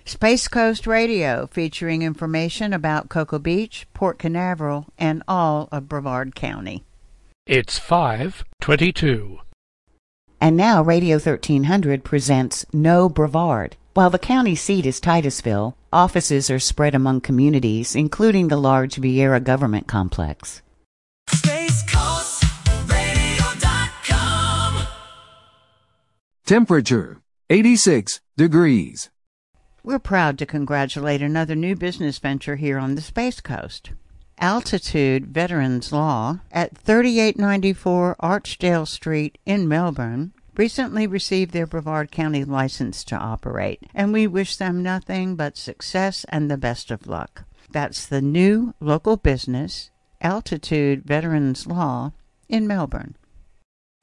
Space Coast Radio, featuring information about Cocoa Beach, Port Canaveral, and all of Brevard County. It's 5:22. And now Radio 1300 presents Know Brevard. While the county seat is Titusville, offices are spread among communities, including the large Vieira Government Complex. SpaceCoastRadio.com. Temperature 86 degrees. We're proud to congratulate another new business venture here on the Space Coast. Altitude Veterans Law at 3894 Archdale Street in Melbourne recently received their Brevard County license to operate, and we wish them nothing but success and the best of luck. That's the new local business, Altitude Veterans Law, in Melbourne.